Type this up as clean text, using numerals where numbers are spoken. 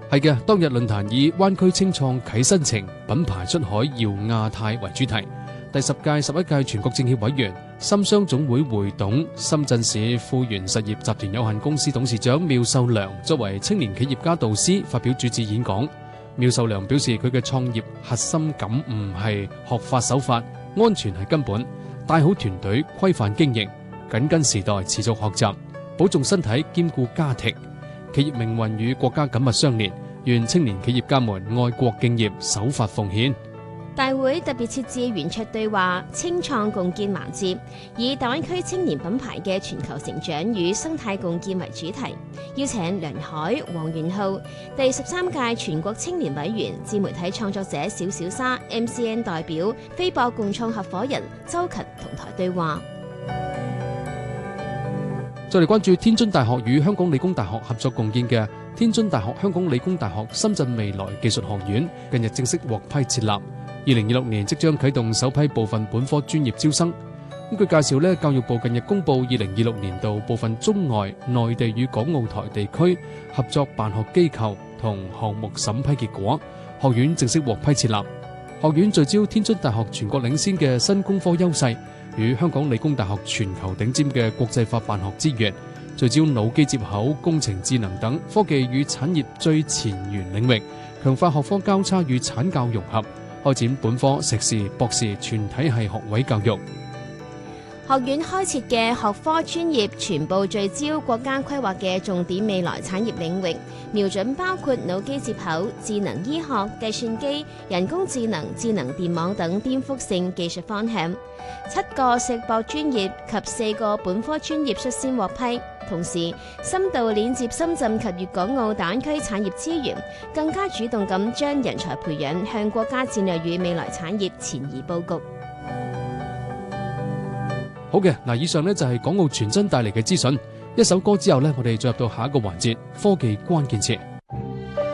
係嘅，當日論壇以灣區青創啟新程，品牌出海耀亞太為主題。第10屆、11屆全國政協委員、深商總會會董、深圳市富源實業集團有限公司董事長廖秀良作為青年企業家導師發表主旨演講。廖秀良表示，佢嘅創業核心感悟係學法守法，安全係根本，帶好團隊，規範經營，緊跟時代，持續學習，保重身體，兼顧家庭。企業命運與國家緊密相連，願青年企業家們愛國敬業，守法奉獻。 大會特別設置圓桌對話青創共建環節，以大灣區青年品牌嘅全球成長與生態共建為主題，邀請梁海、黃元浩、第13屆全國青年委員、自媒體創作者小小沙、MCN 代表、飛博共創合夥人周勤同台對話。 再嚟關注天津大學與香港理工大學合作共建嘅天津大學香港理工大學深圳未來技術學院，近日正式獲批設立。2026年即將啟動首批部分本科專業招生。據介紹咧，教育部近日公布2026年度部分中外內地與港澳台地區合作辦學機構同項目審批結果，學院正式獲批設立。學院聚焦天津大學全國領先嘅新工科優勢，與香港理工大學全球頂尖嘅國際化辦學資源，聚焦腦機接口、工程智能等科技與產業最前沿領域，強化學科交叉與產教融合，開展本科、碩士、博士全體系學位教育。 學院開設嘅學科專業全部聚焦國家規劃嘅重點未來產業領域，瞄準包括腦機接口、智能醫學、計算機、人工智能、智能電網等顛覆性技術方向。7個碩博專業及4個本科專業率先獲批，同時深度鏈接深圳及粵港澳大灣區產業資源，更加主動咁將人才培養向國家戰略與未來產業前移佈局。 好嘅，嗱，以上呢就係港澳傳真帶嚟嘅資訊。一首歌之後呢，我哋進入到下一個環節，科技關鍵詞。